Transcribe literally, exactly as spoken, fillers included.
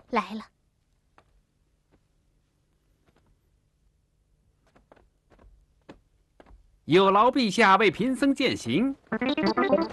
来了。 有劳陛下为贫僧饯行。